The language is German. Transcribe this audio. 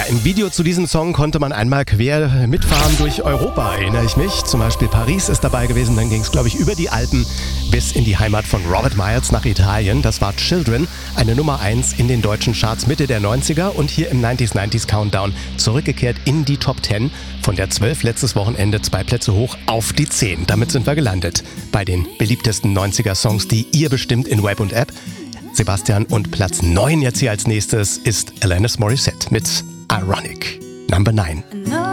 im Video zu diesem Song konnte man einmal quer mitfahren durch Europa, erinnere ich mich. Zum Beispiel Paris ist dabei gewesen, dann ging es, glaube ich, über die Alpen bis in die Heimat von Robert Miles nach Italien. Das war Children, eine Nummer 1 in den deutschen Charts Mitte der 90er und hier im 90s Countdown zurückgekehrt in die Top 10. Von der 12 letztes Wochenende 2 Plätze hoch auf die 10. Damit sind wir gelandet bei den beliebtesten 90er-Songs, die ihr bestimmt in Web und App. Sebastian, und Platz 9 jetzt hier als nächstes ist Alanis Morissette mit Ironic, Number 9.